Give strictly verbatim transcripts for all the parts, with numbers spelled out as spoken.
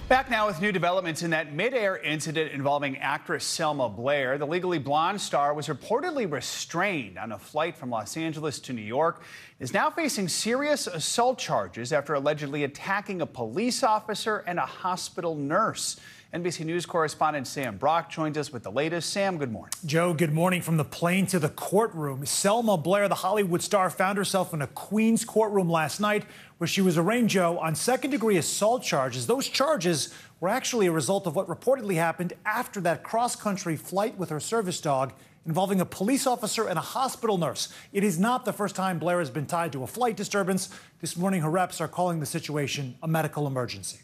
Back now with new developments in that mid-air incident involving actress Selma Blair. The Legally Blonde star was reportedly restrained on a flight from Los Angeles to New York, is now facing serious assault charges after allegedly attacking a police officer and a hospital nurse. N B C News correspondent Sam Brock joins us with the latest. Sam, good morning. Joe, good morning. From the plane to the courtroom, Selma Blair, the Hollywood star, found herself in a Queens courtroom last night where she was arraigned, Joe, on second-degree assault charges. Those charges were actually a result of what reportedly happened after that cross-country flight with her service dog involving a police officer and a hospital nurse. It is not the first time Blair has been tied to a flight disturbance. This morning, her reps are calling the situation a medical emergency.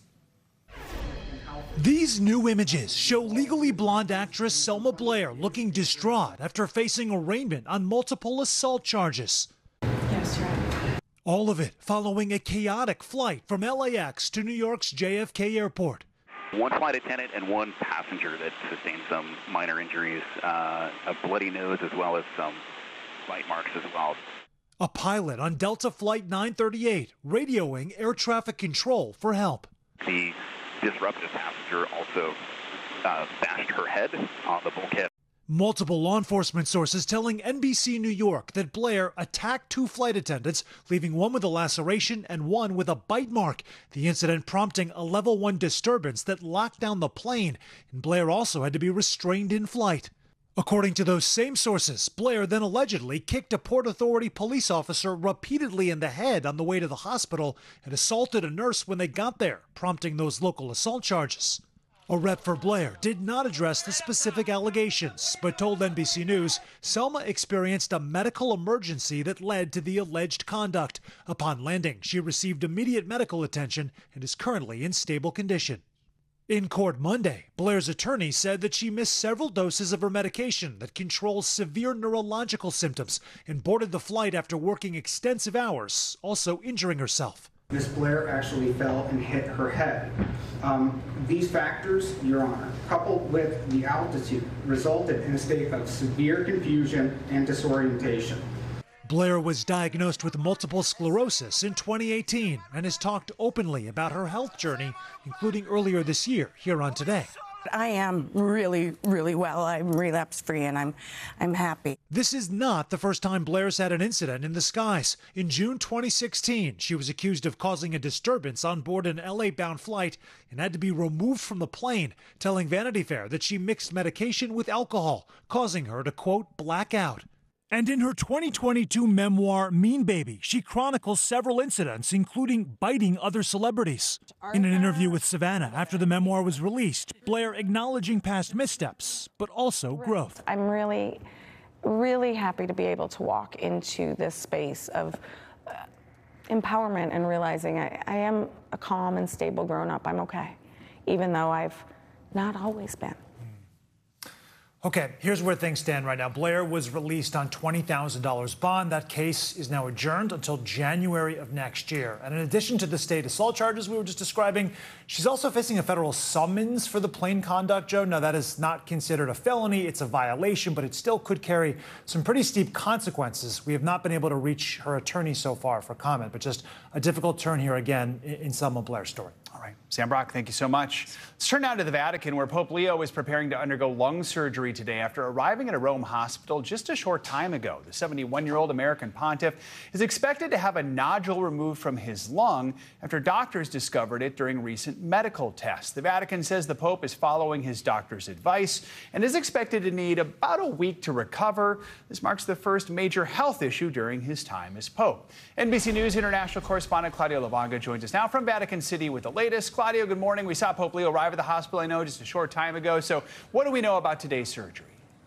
These new images show Legally Blonde actress Selma Blair looking distraught after facing arraignment on multiple assault charges. Yes, right. All of it following a chaotic flight from L A X to New York's J F K airport. One flight attendant and one passenger that sustained some minor injuries, uh, a bloody nose as well as some bite marks as well. A pilot on Delta Flight nine thirty-eight radioing air traffic control for help. The disruptive passenger also uh, bashed her head on the bulkhead. Multiple law enforcement sources telling N B C New York that Blair attacked two flight attendants, leaving one with a laceration and one with a bite mark. The incident prompting a level one disturbance that locked down the plane, and Blair also had to be restrained in flight. According to those same sources, Blair then allegedly kicked a Port Authority police officer repeatedly in the head on the way to the hospital and assaulted a nurse when they got there, prompting those local assault charges. A rep for Blair did not address the specific allegations, but told N B C News Selma experienced a medical emergency that led to the alleged conduct. Upon landing, she received immediate medical attention and is currently in stable condition. In court Monday, Blair's attorney said that she missed several doses of her medication that controls severe neurological symptoms and boarded the flight after working extensive hours, also injuring herself. Miz Blair actually fell and hit her head. Um, these factors, Your Honor, coupled with the altitude, resulted in a state of severe confusion and disorientation. Blair was diagnosed with multiple sclerosis in twenty eighteen and has talked openly about her health journey, including earlier this year here on Today. I am really, really well. I'm relapse-free, and I'm, I'm happy. This is not the first time Blair's had an incident in the skies. In June twenty sixteen, she was accused of causing a disturbance on board an L A-bound flight and had to be removed from the plane, telling Vanity Fair that she mixed medication with alcohol, causing her to, quote, black out. And in her twenty twenty-two memoir, Mean Baby, she chronicles several incidents, including biting other celebrities. In an interview with Savannah after the memoir was released, Blair acknowledging past missteps, but also growth. I'm really, really happy to be able to walk into this space of uh, empowerment and realizing I, I am a calm and stable grown-up. I'm okay, even though I've not always been. Okay, here's where things stand right now. Blair was released on twenty thousand dollars bond. That case is now adjourned until January of next year. And in addition to the state assault charges we were just describing, she's also facing a federal summons for the plane conduct, Joe. Now, that is not considered a felony. It's a violation, but it still could carry some pretty steep consequences. We have not been able to reach her attorney so far for comment, but just a difficult turn here again in Selma Blair's story. All right. Sam Brock, thank you so much. Let's turn now to the Vatican, where Pope Leo is preparing to undergo lung surgery today after arriving at a Rome hospital just a short time ago. The seventy-one-year-old American pontiff is expected to have a nodule removed from his lung after doctors discovered it during recent medical tests. The Vatican says the Pope is following his doctor's advice and is expected to need about a week to recover. This marks the first major health issue during his time as Pope. N B C News international correspondent Claudio Lavanga joins us now from Vatican City with the latest. Claudio, good morning. We saw Pope Leo arrive at the hospital, I know, just a short time ago. So what do we know about today's surgery?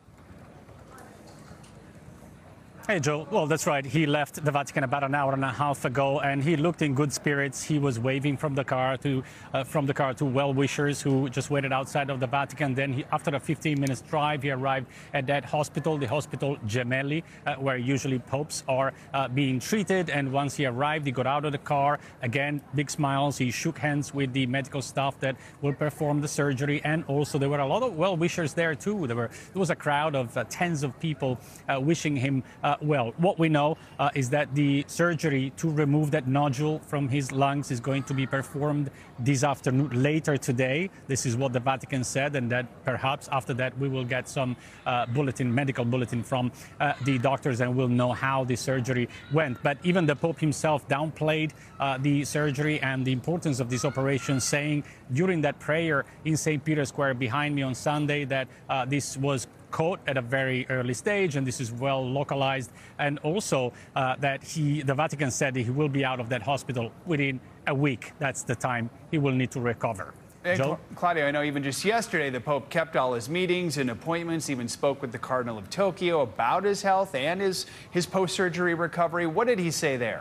Hey, Joe. Well, that's right. He left the Vatican about an hour and a half ago, and he looked in good spirits. He was waving from the car to uh, from the car to well-wishers who just waited outside of the Vatican. Then, he, after a fifteen minutes drive, he arrived at that hospital, the Hospital Gemelli, uh, where usually popes are uh, being treated. And once he arrived, he got out of the car. Again, big smiles. He shook hands with the medical staff that will perform the surgery, and also there were a lot of well-wishers there too. There were there was a crowd of uh, tens of people uh, wishing him Uh, Uh, well, what we know uh, is that the surgery to remove that nodule from his lungs is going to be performed this afternoon, later today. This is what the Vatican said, and that perhaps after that we will get some uh, bulletin, medical bulletin from uh, the doctors, and we'll know how the surgery went. But even the Pope himself downplayed uh, the surgery and the importance of this operation, saying during that prayer in Saint Peter's Square behind me on Sunday that uh, this was caught at a very early stage and this is well localized, and also uh, that he, the Vatican said that he will be out of that hospital within a week. That's the time he will need to recover. And Joe? Claudio, I know even just yesterday the Pope kept all his meetings and appointments, even spoke with the Cardinal of Tokyo about his health and his, his post-surgery recovery. What did he say there?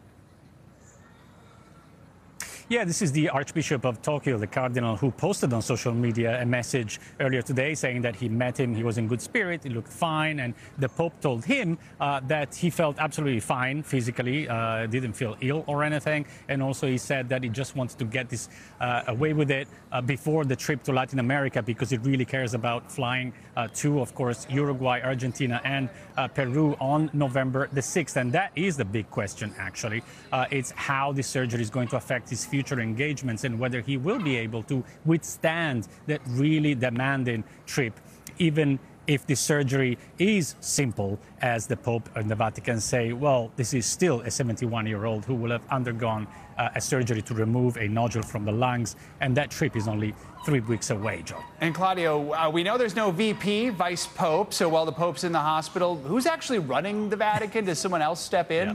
Yeah, this is the Archbishop of Tokyo, the Cardinal, who posted on social media a message earlier today saying that he met him, he was in good spirit, he looked fine, and the Pope told him uh, that he felt absolutely fine physically, uh, didn't feel ill or anything, and also he said that he just wants to get this uh, away with it uh, before the trip to Latin America, because he really cares about flying uh, to, of course, Uruguay, Argentina, and uh, Peru on November the sixth, and that is the big question, actually. Uh, it's how this surgery is going to affect his future engagements and whether he will be able to withstand that really demanding trip, even if the surgery is simple, as the Pope and the Vatican say. Well, this is still a seventy-one-year-old who will have undergone uh, a surgery to remove a nodule from the lungs, and that trip is only three weeks away, Joe. And Claudio, uh, we know there's no V P, Vice Pope, so while the Pope's in the hospital, who's actually running the Vatican? Does someone else step in? Yeah.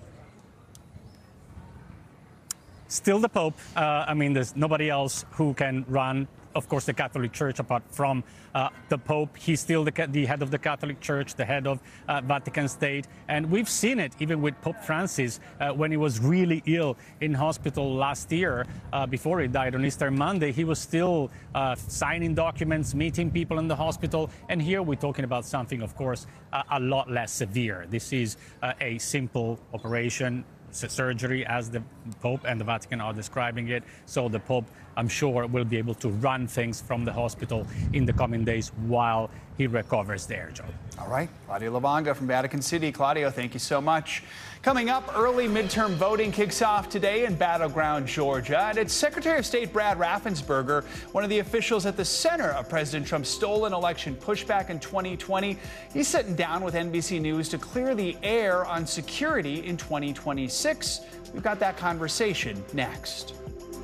Still the Pope. Uh, I mean, there's nobody else who can run, of course, the Catholic Church apart from uh, the Pope. He's still the, the head of the Catholic Church, the head of uh, Vatican State. And we've seen it even with Pope Francis uh, when he was really ill in hospital last year, uh, before he died on Easter Monday. He was still uh, signing documents, meeting people in the hospital. And here we're talking about something, of course, uh, a lot less severe. This is uh, a simple operation, surgery, as the Pope and the Vatican are describing it. So the Pope, I'm sure, will be able to run things from the hospital in the coming days while he recovers there, Joe. All right. Claudio Lubanga from Vatican City. Claudio, thank you so much. Coming up, early midterm voting kicks off today in battleground Georgia. And it's Secretary of State Brad Raffensperger, one of the officials at the center of President Trump's stolen election pushback in twenty twenty. He's sitting down with N B C News to clear the air on security in twenty twenty-six. We've got that conversation next.